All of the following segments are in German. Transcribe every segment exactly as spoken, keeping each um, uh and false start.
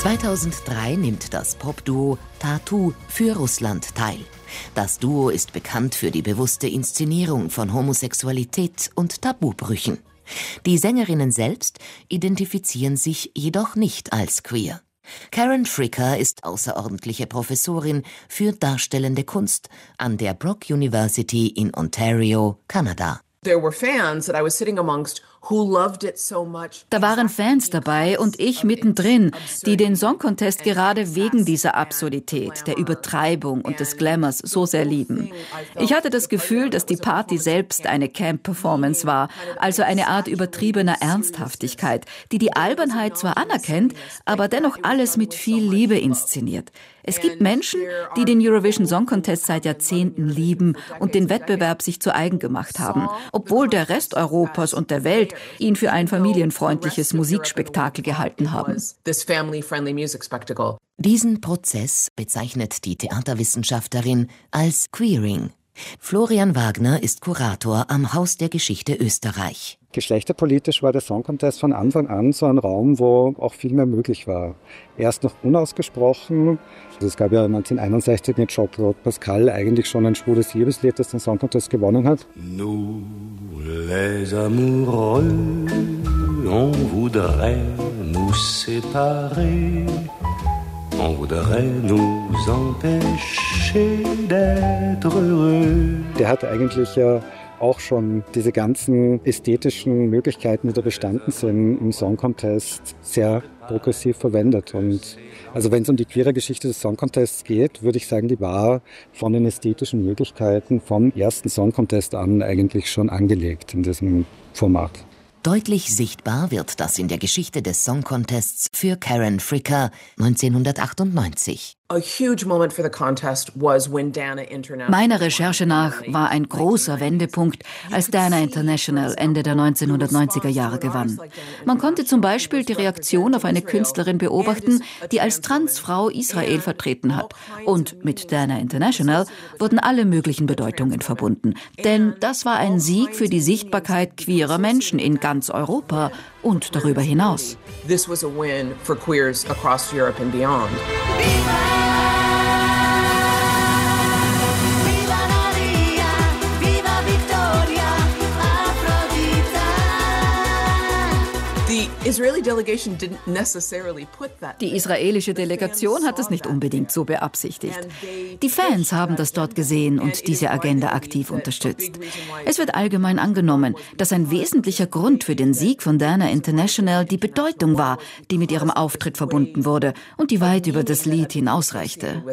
zweitausenddrei nimmt das Popduo Tattoo für Russland teil. Das Duo ist bekannt für die bewusste Inszenierung von Homosexualität und Tabubrüchen. Die Sängerinnen selbst identifizieren sich jedoch nicht als queer. Karen Fricker ist außerordentliche Professorin für darstellende Kunst an der Brock University in Ontario, Kanada. There were fans that I was sitting amongst who loved it so much. Da waren Fans dabei und ich mittendrin, die den Song Contest gerade wegen dieser Absurdität, der Übertreibung und des Glamours so sehr lieben. Ich hatte das Gefühl, dass die Party selbst eine Camp-Performance war, also eine Art übertriebener Ernsthaftigkeit, die die Albernheit zwar anerkennt, aber dennoch alles mit viel Liebe inszeniert. Es gibt Menschen, die den Eurovision Song Contest seit Jahrzehnten lieben und den Wettbewerb sich zu eigen gemacht haben, obwohl der Rest Europas und der Welt ihn für ein familienfreundliches Musikspektakel gehalten haben. Diesen Prozess bezeichnet die Theaterwissenschaftlerin als Queering. Florian Wagner ist Kurator am Haus der Geschichte Österreich. Geschlechterpolitisch war der Song Contest von Anfang an so ein Raum, wo auch viel mehr möglich war. Erst noch unausgesprochen. Also es gab ja neunzehnhunderteinundsechzig mit Jean-Claude Pascal eigentlich schon ein schwules Liebeslied, das den Song Contest gewonnen hat. Nous les amoureux, on voudrait nous séparer. On voudrait nous empêcher d'être heureux. Der hat eigentlich ja auch schon diese ganzen ästhetischen Möglichkeiten, die da bestanden sind im Song Contest, sehr progressiv verwendet. Und also wenn es um die queere Geschichte des Song Contests geht, würde ich sagen, die war von den ästhetischen Möglichkeiten vom ersten Song Contest an eigentlich schon angelegt in diesem Format. Deutlich sichtbar wird das in der Geschichte des Song Contests für Karen Fricker neunzehnhundertachtundneunzig. Meiner Recherche nach war ein großer Wendepunkt, als Diana International Ende der neunzehnhundertneunziger Jahre gewann. Man konnte zum Beispiel die Reaktion auf eine Künstlerin beobachten, die als Transfrau Israel vertreten hat. Und mit Diana International wurden alle möglichen Bedeutungen verbunden. Denn das war ein Sieg für die Sichtbarkeit queerer Menschen in ganz Europa und darüber hinaus. This was a win for queers across Europe and beyond. Die israelische Delegation hat es nicht unbedingt so beabsichtigt. Die Fans haben das dort gesehen und diese Agenda aktiv unterstützt. Es wird allgemein angenommen, dass ein wesentlicher Grund für den Sieg von Diana International die Bedeutung war, die mit ihrem Auftritt verbunden wurde und die weit über das Lied hinausreichte.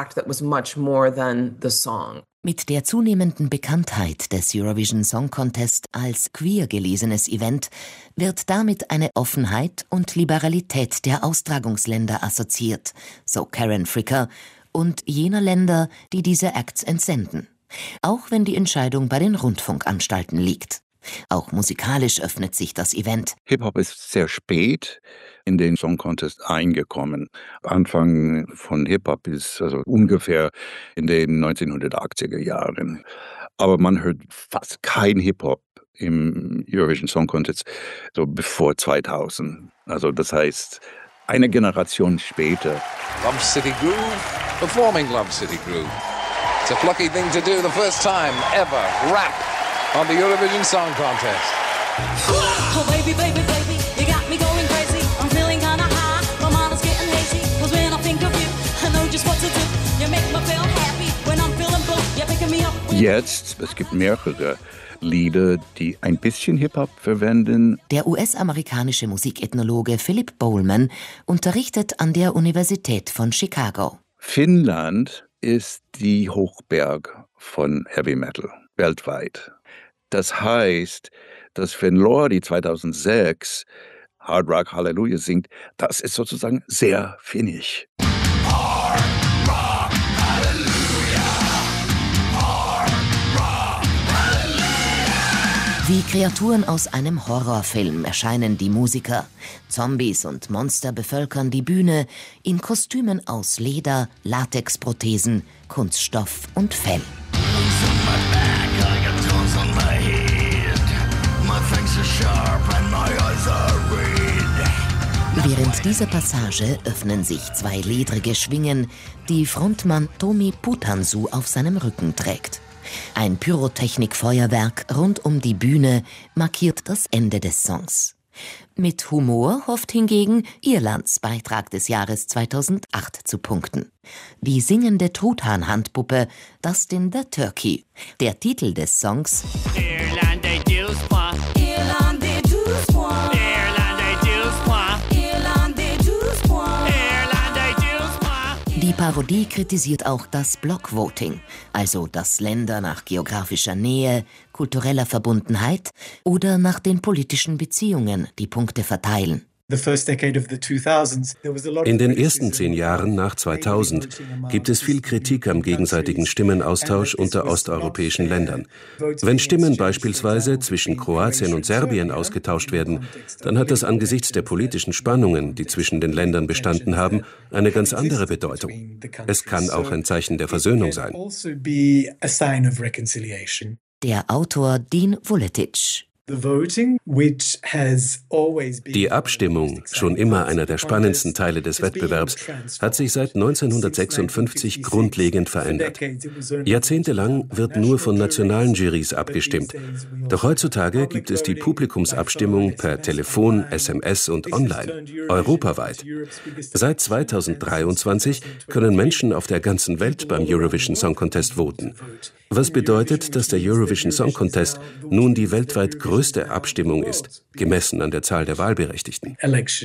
Mit der zunehmenden Bekanntheit des Eurovision Song Contest als queer gelesenes Event wird damit eine Offenheit und Liberalität der Austragungsländer assoziiert, so Karen Fricker, und jener Länder, die diese Acts entsenden. Auch wenn die Entscheidung bei den Rundfunkanstalten liegt. Auch musikalisch öffnet sich das Event. Hip-Hop ist sehr spät in den Song Contest eingekommen. Anfang von Hip-Hop ist also ungefähr in den neunzehnhundertachtziger Jahren. Aber man hört fast kein Hip-Hop im Eurovision Song Contest so bevor zweitausend. Also das heißt, eine Generation später. Love City Groove, performing Love City Groove. It's a plucky thing to do, the first time ever, rap on the Eurovision Song Contest. Oh baby, baby, baby, you got me going crazy. I'm feeling kinda high, my mind is getting hazy. Cause when I think of you, I know just what to do. You make me feel happy when I'm feeling blue. You're picking me up. Jetzt, es gibt mehrere Lieder, die ein bisschen Hip-Hop verwenden. Der U S-amerikanische Musikethnologe Philip Bowman unterrichtet an der Universität von Chicago. Finnland ist die Hochberg von Heavy Metal weltweit. Das heißt, dass wenn Lordi zweitausendsechs Hard Rock Hallelujah singt, das ist sozusagen sehr finnisch. Hard Rock Hallelujah. Hard Rock Hallelujah. Wie Kreaturen aus einem Horrorfilm erscheinen die Musiker. Zombies und Monster bevölkern die Bühne in Kostümen aus Leder, Latexprothesen, Kunststoff und Fell. Während dieser Passage öffnen sich zwei ledrige Schwingen, die Frontmann Tomi Putansu auf seinem Rücken trägt. Ein Pyrotechnik-Feuerwerk rund um die Bühne markiert das Ende des Songs. Mit Humor hofft hingegen Irlands Beitrag des Jahres zweitausendacht zu punkten. Die singende Truthahn-Handpuppe Dustin the Turkey. Der Titel des Songs Irlandais douze points. Irlandais douze points. Irlandais douze points. Irlandais douze points. Irlandais douze points. Die Parodie kritisiert auch das Block-Voting, also dass Länder nach geografischer Nähe, kultureller Verbundenheit oder nach den politischen Beziehungen die Punkte verteilen. In den ersten zehn Jahren nach zweitausend gibt es viel Kritik am gegenseitigen Stimmenaustausch unter osteuropäischen Ländern. Wenn Stimmen beispielsweise zwischen Kroatien und Serbien ausgetauscht werden, dann hat das angesichts der politischen Spannungen, die zwischen den Ländern bestanden haben, eine ganz andere Bedeutung. Es kann auch ein Zeichen der Versöhnung sein. Der Autor Dean Vuletic. Die Abstimmung, schon immer einer der spannendsten Teile des Wettbewerbs, hat sich seit neunzehnhundertsechsundfünfzig grundlegend verändert. Jahrzehntelang wird nur von nationalen Jurys abgestimmt. Doch heutzutage gibt es die Publikumsabstimmung per Telefon, S M S und online, europaweit. Seit zweitausenddreiundzwanzig können Menschen auf der ganzen Welt beim Eurovision Song Contest voten. Was bedeutet, dass der Eurovision Song Contest nun die weltweit größte Abstimmung ist, gemessen an der Zahl der Wahlberechtigten.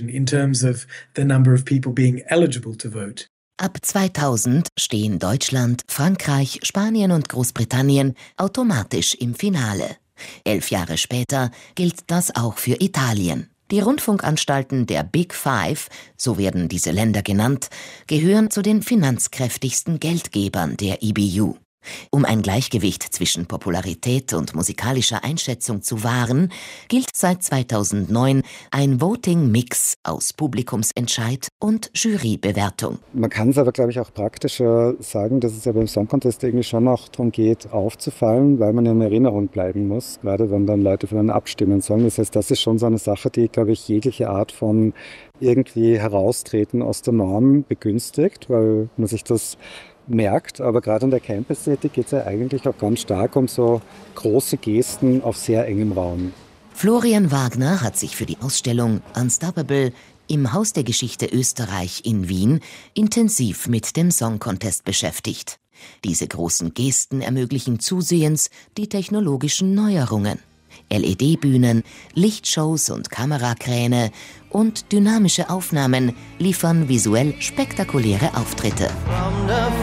Ab zweitausend stehen Deutschland, Frankreich, Spanien und Großbritannien automatisch im Finale. Elf Jahre später gilt das auch für Italien. Die Rundfunkanstalten der Big Five, so werden diese Länder genannt, gehören zu den finanzkräftigsten Geldgebern der E B U. Um ein Gleichgewicht zwischen Popularität und musikalischer Einschätzung zu wahren, gilt seit zweitausendneun ein Voting-Mix aus Publikumsentscheid und Jurybewertung. Man kann es aber, glaube ich, auch praktischer sagen, dass es ja beim Song Contest irgendwie schon auch darum geht, aufzufallen, weil man ja in Erinnerung bleiben muss, gerade wenn dann Leute für einen abstimmen sollen. Das heißt, das ist schon so eine Sache, die, glaube ich, jegliche Art von irgendwie Heraustreten aus der Norm begünstigt, weil man sich das merkt, aber gerade in der Campus-Ästhetik geht es ja eigentlich auch ganz stark um so große Gesten auf sehr engem Raum. Florian Wagner hat sich für die Ausstellung Unstoppable im Haus der Geschichte Österreich in Wien intensiv mit dem Song Contest beschäftigt. Diese großen Gesten ermöglichen zusehends die technologischen Neuerungen. L E D-Bühnen, Lichtshows und Kamerakräne und dynamische Aufnahmen liefern visuell spektakuläre Auftritte.